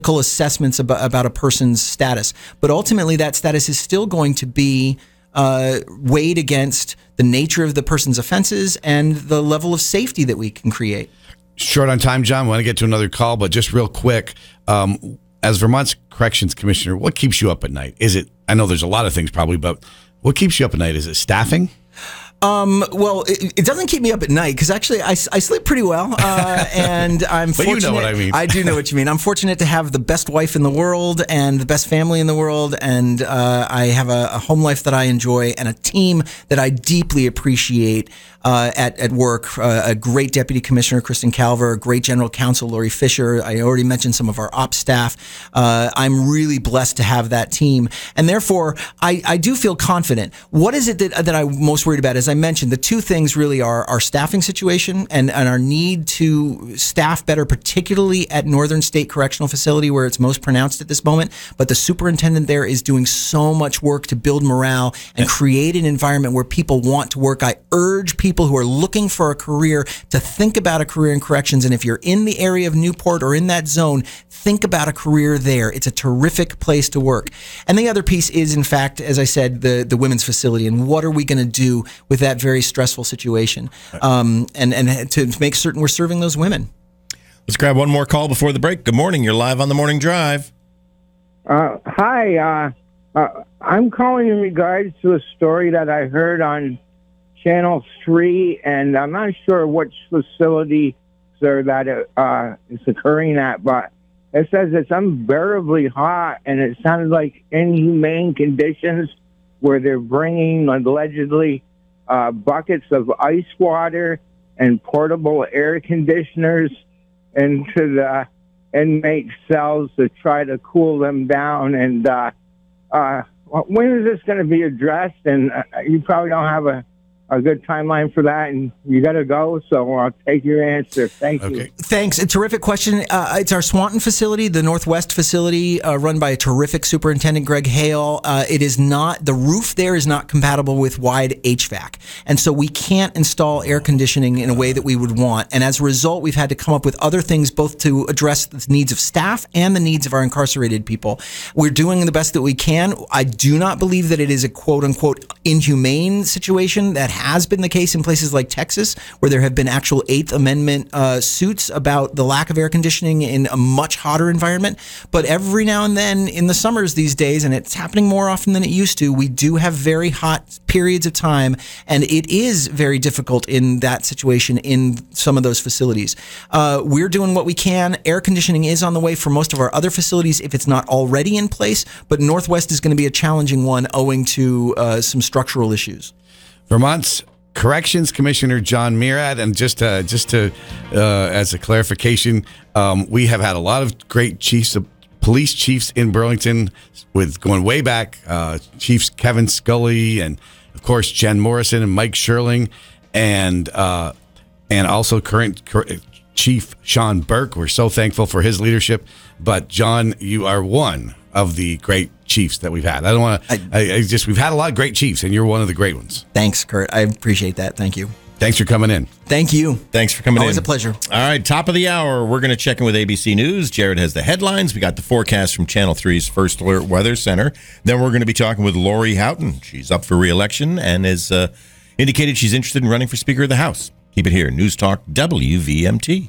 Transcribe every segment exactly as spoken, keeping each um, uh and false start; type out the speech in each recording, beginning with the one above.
assessments about, about a person's status. But ultimately, that status is still going to be uh, weighed against the nature of the person's offenses and the level of safety that we can create. Short on time, John. We want to get to another call, but just real quick, um, as Vermont's Corrections Commissioner, what keeps you up at night? Is it, I know there's a lot of things probably, but what keeps you up at night? Is it staffing? Um, well, it, it doesn't keep me up at night because actually I, I sleep pretty well, uh, and I'm but fortunate. You know what I mean. I do know what you mean. I'm fortunate to have the best wife in the world and the best family in the world, and uh, I have a, a home life that I enjoy and a team that I deeply appreciate uh, at at work. Uh, a great Deputy Commissioner, Kristen Calver, a great General Counsel, Lori Fisher. I already mentioned some of our ops staff. Uh, I'm really blessed to have that team, and therefore I, I do feel confident. What is it that that I'm most worried about? As I mentioned, the two things really are our staffing situation and, and our need to staff better, particularly at Northern State Correctional Facility where it's most pronounced at this moment. But the superintendent there is doing so much work to build morale and create an environment where people want to work. I urge people who are looking for a career to think about a career in corrections. And if you're in the area of Newport or in that zone, think about a career there. It's a terrific place to work. And the other piece is, in fact, as I said, the, the women's facility. And what are we going to do with that very stressful situation, um, and, and to make certain we're serving those women. Let's grab one more call before the break. Good morning. You're live on the Morning Drive. Uh, hi. Uh, uh, I'm calling in regards to a story that I heard on Channel three, and I'm not sure which facility sir, that it, uh, it's occurring at, but it says it's unbearably hot, and it sounded like inhumane conditions where they're bringing allegedly Uh, buckets of ice water and portable air conditioners into the inmate cells to try to cool them down. And uh, uh, when is this going to be addressed? And uh, you probably don't have a, a good timeline for that, and you got to go, so I'll take your answer. Thank Okay. you. Thanks. A terrific question. Uh, it's our Swanton facility, the Northwest facility, uh, run by a terrific superintendent, Greg Hale. Uh, it is not, the roof there is not compatible with wide H V A C. And so we can't install air conditioning in a way that we would want. And as a result, we've had to come up with other things both to address the needs of staff and the needs of our incarcerated people. We're doing the best that we can. I do not believe that it is a quote unquote inhumane situation. That has been the case in places like Texas, where there have been actual Eighth Amendment uh, suits about the lack of air conditioning in a much hotter environment. But every now and then in the summers these days, and it's happening more often than it used to, we do have very hot periods of time, and it is very difficult in that situation in some of those facilities. Uh, we're doing what we can. Air conditioning is on the way for most of our other facilities if it's not already in place, but Northwest is going to be a challenging one owing to uh, some structural issues. Vermont's Corrections Commissioner John Murad, and just uh, just to uh, as a clarification, um, we have had a lot of great chiefs, of police chiefs in Burlington, with going way back, uh, Chiefs Kevin Scully and of course Jen Morrison and Mike Sherling, and uh, and also current Chief Sean Burke. We're so thankful for his leadership. But John, you are one of the great chiefs that we've had. I don't want to. I, I just we've had a lot of great chiefs, and you're one of the great ones. Thanks, Kurt. I appreciate that. Thank you. Thanks for coming in. Thank you. Thanks for coming Always in. Always a pleasure. All right, top of the hour, we're going to check in with A B C News. Jared has the headlines. We got the forecast from Channel three's First Alert Weather Center. Then we're going to be talking with Lori Houghton. She's up for re-election and has uh, indicated she's interested in running for Speaker of the House. Keep it here. News Talk W V M T.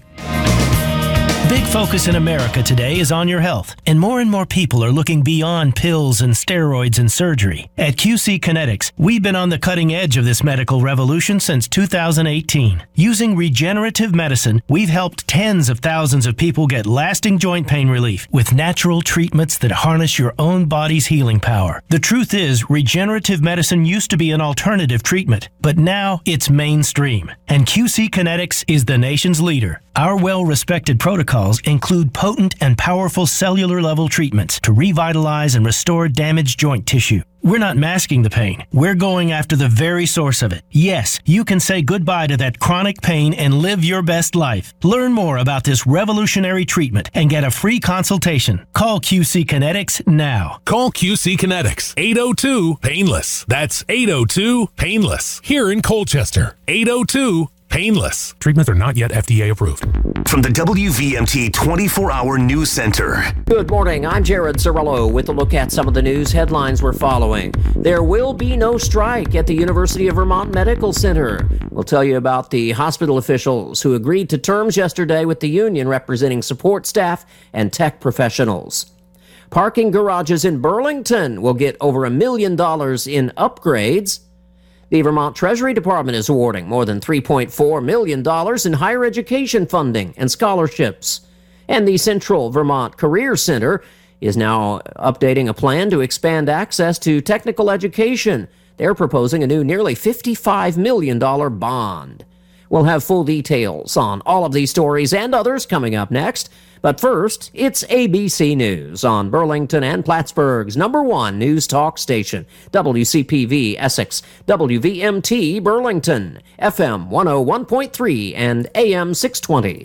Big focus in America today is on your health, and more and more people are looking beyond pills and steroids and surgery. At Q C Kinetics, we've been on the cutting edge of this medical revolution since two thousand eighteen. Using regenerative medicine, we've helped tens of thousands of people get lasting joint pain relief with natural treatments that harness your own body's healing power. The truth is, regenerative medicine used to be an alternative treatment, but now it's mainstream, and Q C Kinetics is the nation's leader. Our well-respected protocols include potent and powerful cellular-level treatments to revitalize and restore damaged joint tissue. We're not masking the pain. We're going after the very source of it. Yes, you can say goodbye to that chronic pain and live your best life. Learn more about this revolutionary treatment and get a free consultation. Call Q C Kinetics now. Call Q C Kinetics, eight oh two, painless. That's eight oh two, painless. Here in Colchester, eight oh two, painless. Treatments are not yet F D A approved. From the W V M T twenty-four hour News Center. Good morning. I'm Jared Cirillo with a look at some of the news headlines we're following. There will be no strike at the University of Vermont Medical Center. We'll tell you about the hospital officials who agreed to terms yesterday with the union representing support staff and tech professionals. Parking garages in Burlington will get over a million dollars in upgrades. The Vermont Treasury Department is awarding more than three point four million dollars in higher education funding and scholarships. And the Central Vermont Career Center is now updating a plan to expand access to technical education. They're proposing a new nearly fifty-five million dollars bond. We'll have full details on all of these stories and others coming up next. But first, it's A B C News on Burlington and Plattsburgh's number one news talk station, W C P V Essex, W V M T Burlington, F M one oh one point three and A M six twenty.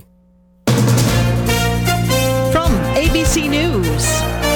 From A B C News,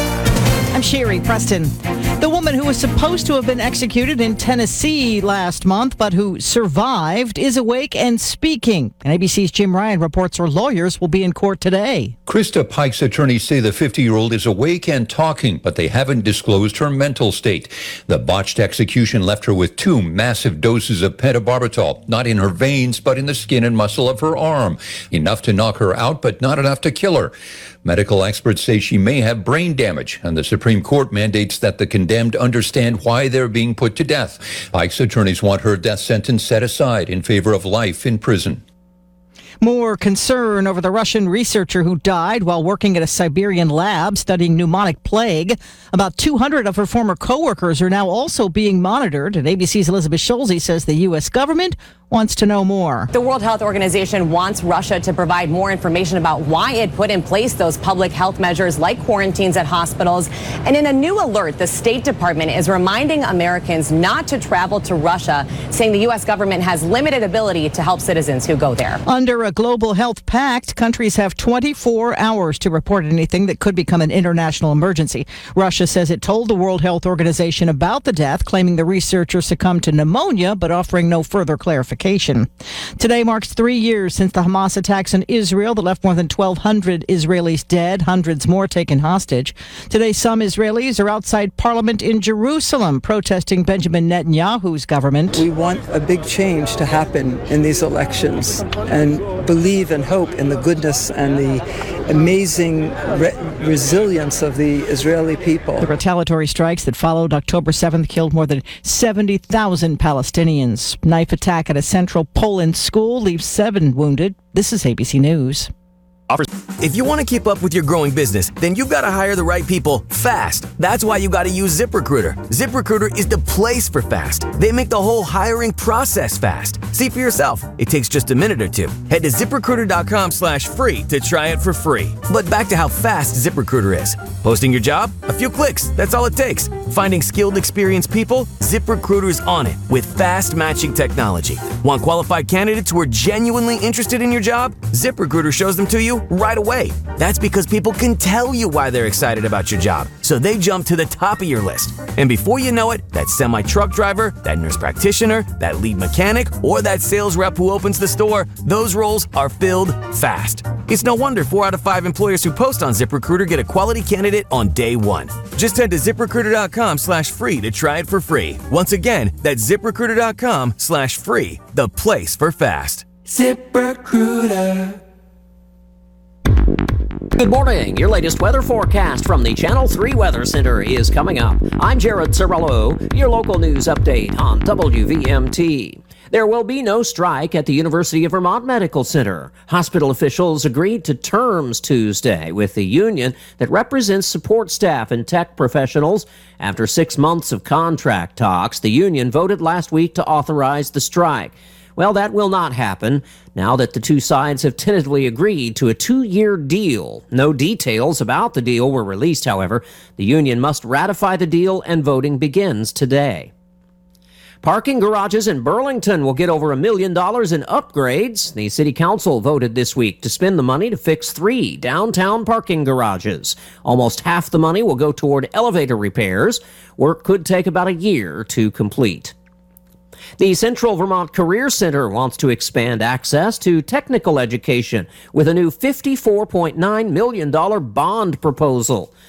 I'm Sherry Preston. The woman who was supposed to have been executed in Tennessee last month, but who survived, is awake and speaking. And A B C's Jim Ryan reports her lawyers will be in court today. Krista Pike's attorneys say the fifty-year-old is awake and talking, but they haven't disclosed her mental state. The botched execution left her with two massive doses of pentobarbital, not in her veins, but in the skin and muscle of her arm. Enough to knock her out, but not enough to kill her. Medical experts say she may have brain damage, and the Supreme Court mandates that the condemned understand why they're being put to death. Pike's attorneys want her death sentence set aside in favor of life in prison. More concern over the Russian researcher who died while working at a Siberian lab studying pneumonic plague. About two hundred of her former coworkers are now also being monitored, and A B C's Elizabeth Schulze says the U S government wants to know more. The World Health Organization wants Russia to provide more information about why it put in place those public health measures like quarantines at hospitals. And in a new alert, the State Department is reminding Americans not to travel to Russia, saying the U S government has limited ability to help citizens who go there. Under a global health pact, countries have twenty-four hours to report anything that could become an international emergency. Russia says it told the World Health Organization about the death, claiming the researcher succumbed to pneumonia, but offering no further clarification. Today marks three years since the Hamas attacks on Israel that left more than twelve hundred Israelis dead, hundreds more taken hostage. Today, some Israelis are outside Parliament in Jerusalem protesting Benjamin Netanyahu's government. We want a big change to happen in these elections and believe and hope in the goodness and the amazing re- resilience of the Israeli people. The retaliatory strikes that followed October seventh killed more than seventy thousand Palestinians. Knife attack at a central Poland school leaves seven wounded. This is A B C News. If you want to keep up with your growing business, then you've got to hire the right people fast. That's why you got to use ZipRecruiter. ZipRecruiter is the place for fast. They make the whole hiring process fast. See for yourself. It takes just a minute or two. Head to ZipRecruiter.com slash free to try it for free. But back to how fast ZipRecruiter is. Posting your job? A few clicks. That's all it takes. Finding skilled, experienced people? ZipRecruiter's on it with fast matching technology. Want qualified candidates who are genuinely interested in your job? ZipRecruiter shows them to you right away. That's because people can tell you why they're excited about your job, so they jump to the top of your list. And before you know it, that semi-truck driver, that nurse practitioner, that lead mechanic, or that sales rep who opens the store, those roles are filled fast. It's no wonder four out of five employers who post on ZipRecruiter get a quality candidate on day one. Just head to ZipRecruiter.com slash free to try it for free. Once again, that's ZipRecruiter.com slash free, the place for fast. ZipRecruiter. Good morning. Your latest weather forecast from the Channel three Weather Center is coming up. I'm Jared Cirillo, your local news update on W V M T. There will be no strike at the University of Vermont Medical Center. Hospital officials agreed to terms Tuesday with the union that represents support staff and tech professionals. After six months of contract talks, the union voted last week to authorize the strike. Well, that will not happen now that the two sides have tentatively agreed to a two-year deal. No details about the deal were released, however. The union must ratify the deal, and voting begins today. Parking garages in Burlington will get over a million dollars in upgrades. The city council voted this week to spend the money to fix three downtown parking garages. Almost half the money will go toward elevator repairs. Work could take about a year to complete. The Central Vermont Career Center wants to expand access to technical education with a new fifty-four point nine million dollars bond proposal.